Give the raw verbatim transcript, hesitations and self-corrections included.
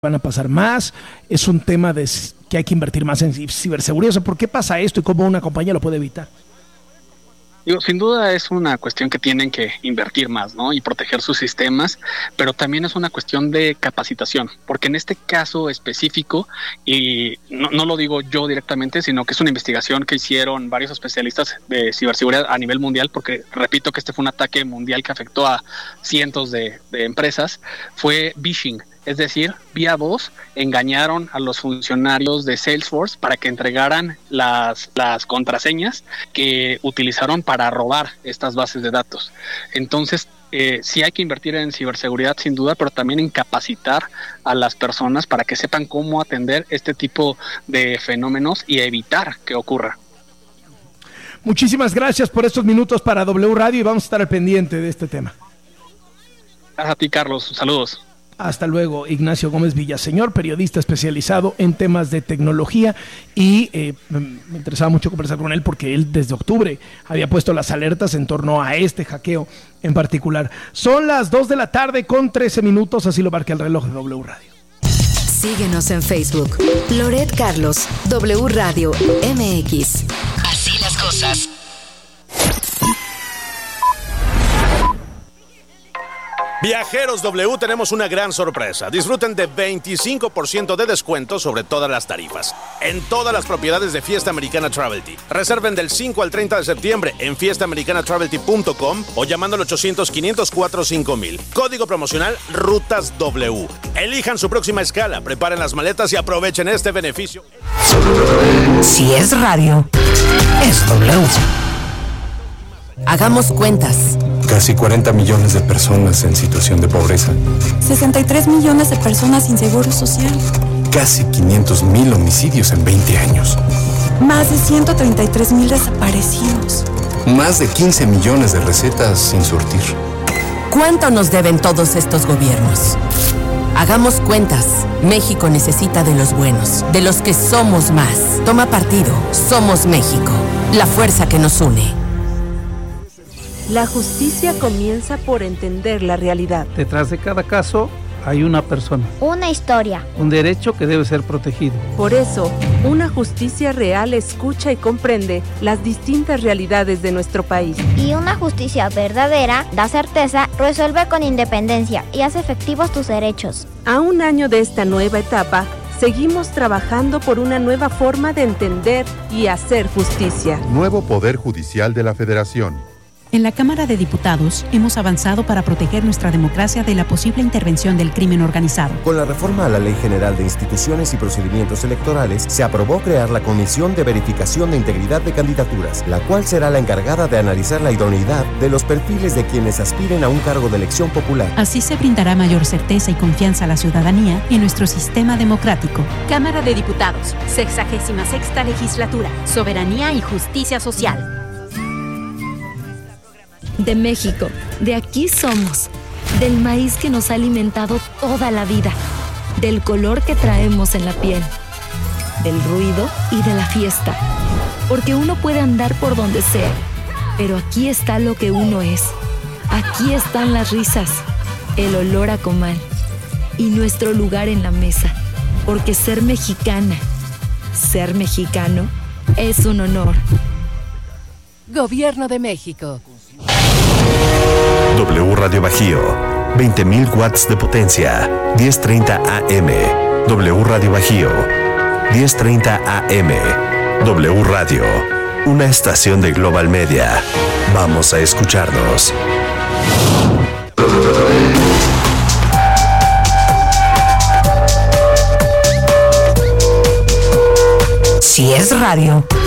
van a pasar más, es un tema de que hay que invertir más en ciberseguridad. O sea, ¿por qué pasa esto y cómo una compañía lo puede evitar? Digo, sin duda es una cuestión que tienen que invertir más, ¿no? Y proteger sus sistemas, pero también es una cuestión de capacitación, porque en este caso específico, y no, no lo digo yo directamente, sino que es una investigación que hicieron varios especialistas de ciberseguridad a nivel mundial, porque repito que este fue un ataque mundial que afectó a cientos de, de empresas, fue phishing. Es decir, vía voz engañaron a los funcionarios de Salesforce para que entregaran las, las contraseñas que utilizaron para robar estas bases de datos. Entonces, eh, sí hay que invertir en ciberseguridad sin duda, pero también en capacitar a las personas para que sepan cómo atender este tipo de fenómenos y evitar que ocurra. Muchísimas gracias por estos minutos para W Radio y vamos a estar al pendiente de este tema. Gracias a ti, Carlos. Saludos. Hasta luego, Ignacio Gómez Villaseñor, periodista especializado en temas de tecnología, y eh, me interesaba mucho conversar con él porque él desde octubre había puesto las alertas en torno a este hackeo en particular. Son las dos de la tarde con trece minutos, así lo marca el reloj de W Radio. Síguenos en Facebook, Loret Carlos, W Radio M X. Así las cosas. Viajeros W, tenemos una gran sorpresa. Disfruten de veinticinco por ciento de descuento sobre todas las tarifas en todas las propiedades de Fiesta Americana Travelty. Reserven del cinco al treinta de septiembre en fiesta americana travelty punto com o llamando al ochocientos, quinientos cuatro, cinco mil. Código promocional Rutas W. Elijan su próxima escala, preparen las maletas y aprovechen este beneficio. Si es radio, es W. Hagamos cuentas. Casi cuarenta millones de personas en situación de pobreza. sesenta y tres millones de personas sin seguro social. Casi quinientos mil homicidios en veinte años. Más de ciento treinta y tres mil desaparecidos. Más de quince millones de recetas sin surtir. ¿Cuánto nos deben todos estos gobiernos? Hagamos cuentas. México necesita de los buenos, de los que somos más. Toma partido. Somos México. La fuerza que nos une. La justicia comienza por entender la realidad. Detrás de cada caso hay una persona. Una historia. Un derecho que debe ser protegido. Por eso, una justicia real escucha y comprende las distintas realidades de nuestro país. Y una justicia verdadera da certeza, resuelve con independencia y hace efectivos tus derechos. A un año de esta nueva etapa, seguimos trabajando por una nueva forma de entender y hacer justicia. Nuevo Poder Judicial de la Federación. En la Cámara de Diputados hemos avanzado para proteger nuestra democracia de la posible intervención del crimen organizado. Con la reforma a la Ley General de Instituciones y Procedimientos Electorales, se aprobó crear la Comisión de Verificación de Integridad de Candidaturas, la cual será la encargada de analizar la idoneidad de los perfiles de quienes aspiren a un cargo de elección popular. Así se brindará mayor certeza y confianza a la ciudadanía en nuestro sistema democrático. Cámara de Diputados, sexagésima sexta legislatura, Soberanía y Justicia Social. De México, de aquí somos, del maíz que nos ha alimentado toda la vida, del color que traemos en la piel, del ruido y de la fiesta, porque uno puede andar por donde sea, pero aquí está lo que uno es, aquí están las risas, el olor a comal y nuestro lugar en la mesa, porque ser mexicana, ser mexicano es un honor. Gobierno de México. W Radio Bajío, veinte mil watts de potencia, diez treinta A M. W Radio Bajío, diez treinta A M. W Radio, una estación de Global Media. Vamos a escucharnos. Si es radio,